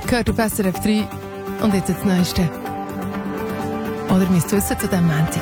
gehört auf SRF 3 und jetzt das Neueste. Oder müsst ihr wissen zu diesem Montag.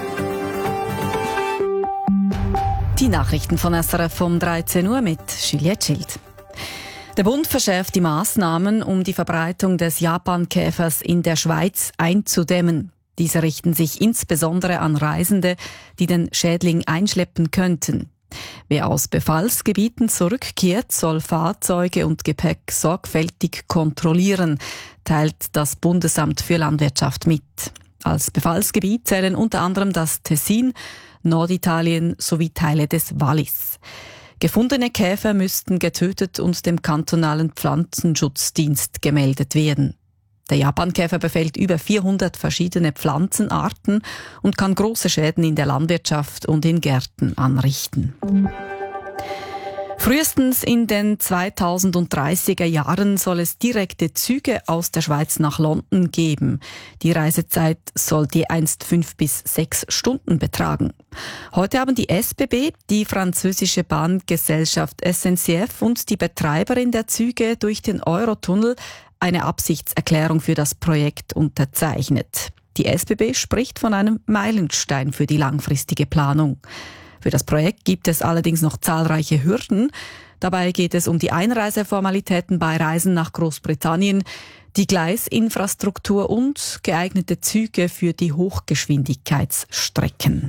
Die Nachrichten von SRF um 13 Uhr mit Juliette Schild. Der Bund verschärft die Maßnahmen, um die Verbreitung des Japankäfers in der Schweiz einzudämmen. Diese richten sich insbesondere an Reisende, die den Schädling einschleppen könnten. Wer aus Befallsgebieten zurückkehrt, soll Fahrzeuge und Gepäck sorgfältig kontrollieren, teilt das Bundesamt für Landwirtschaft mit. Als Befallsgebiet zählen unter anderem das Tessin, Norditalien sowie Teile des Wallis. Gefundene Käfer müssten getötet und dem kantonalen Pflanzenschutzdienst gemeldet werden. Der Japankäfer befällt über 400 verschiedene Pflanzenarten und kann große Schäden in der Landwirtschaft und in Gärten anrichten. Frühestens in den 2030er Jahren soll es direkte Züge aus der Schweiz nach London geben. Die Reisezeit soll einst 5 bis 6 Stunden betragen. Heute haben die SBB, die französische Bahngesellschaft SNCF und die Betreiberin der Züge durch den Eurotunnel eine Absichtserklärung für das Projekt unterzeichnet. Die SBB spricht von einem Meilenstein für die langfristige Planung. Für das Projekt gibt es allerdings noch zahlreiche Hürden. Dabei geht es um die Einreiseformalitäten bei Reisen nach Großbritannien, die Gleisinfrastruktur und geeignete Züge für die Hochgeschwindigkeitsstrecken.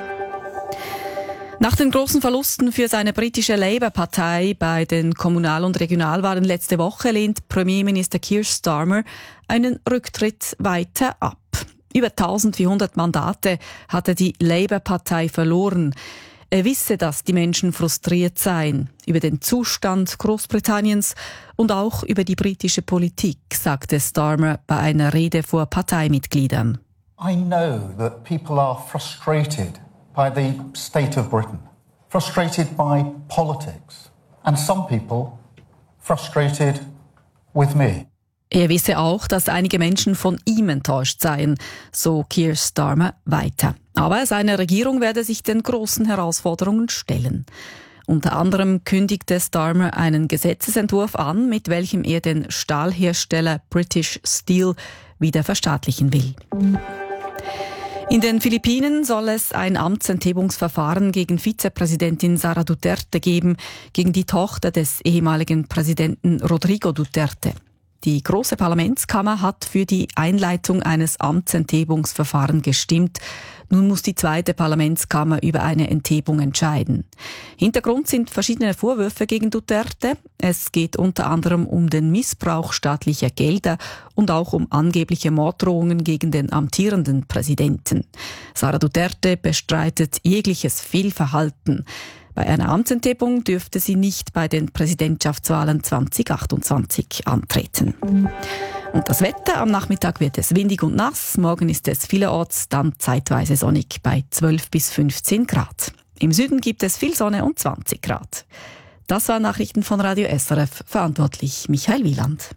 Nach den großen Verlusten für seine britische Labour-Partei bei den Kommunal- und Regionalwahlen letzte Woche lehnt Premierminister Keir Starmer einen Rücktritt weiter ab. Über 1400 Mandate hatte die Labour-Partei verloren. Er wisse, dass die Menschen frustriert seien über den Zustand Großbritanniens und auch über die britische Politik, sagte Starmer bei einer Rede vor Parteimitgliedern. I know that people are frustrated by the state of Britain, frustrated by politics, and some people frustrated with me. Er wisse auch, dass einige Menschen von ihm enttäuscht seien, so Keir Starmer weiter. Aber seine Regierung werde sich den großen Herausforderungen stellen. Unter anderem kündigte Starmer einen Gesetzesentwurf an, mit welchem er den Stahlhersteller British Steel wieder verstaatlichen will. In den Philippinen soll es ein Amtsenthebungsverfahren gegen Vizepräsidentin Sara Duterte geben, gegen die Tochter des ehemaligen Präsidenten Rodrigo Duterte. Die große Parlamentskammer hat für die Einleitung eines Amtsenthebungsverfahrens gestimmt. Nun muss die zweite Parlamentskammer über eine Enthebung entscheiden. Hintergrund sind verschiedene Vorwürfe gegen Duterte. Es geht unter anderem um den Missbrauch staatlicher Gelder und auch um angebliche Morddrohungen gegen den amtierenden Präsidenten. Sara Duterte bestreitet jegliches Fehlverhalten. Bei einer Amtsenthebung dürfte sie nicht bei den Präsidentschaftswahlen 2028 antreten. Und das Wetter: am Nachmittag wird es windig und nass. Morgen ist es vielerorts dann zeitweise sonnig bei 12 bis 15 Grad. Im Süden gibt es viel Sonne und 20 Grad. Das waren Nachrichten von Radio SRF. Verantwortlich Michael Wieland.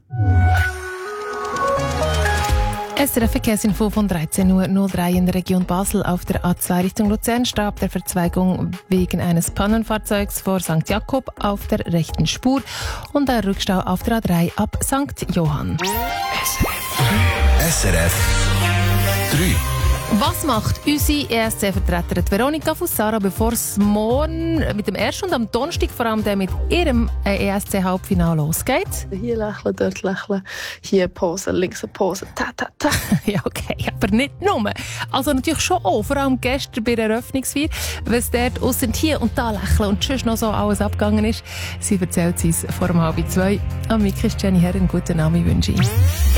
SRF Verkehrsinfo von 13:03 Uhr in der Region Basel. Auf der A2 Richtung Luzern starb der Verzweigung wegen eines Pannenfahrzeugs vor St. Jakob auf der rechten Spur und der Rückstau auf der A3 ab St. Johann. SRF 3. Was macht unsere ESC-Vertreterin Veronika Fussara, bevor es morgen mit dem ersten und am Donnerstag vor allem mit ihrem ESC-Halbfinale losgeht? Hier lächeln, dort lächeln, hier Pose, links eine Pose, ta, ta, ta. Ja, okay, aber nicht nur. Also natürlich schon auch, vor allem gestern bei der Eröffnungsfeier, was dort aussen hier und da lächeln und sonst noch so alles abgegangen ist. Sie erzählt es vor 1:30. Am Mikrofon ist Jenny Herren. Guten Abend wünsche ich.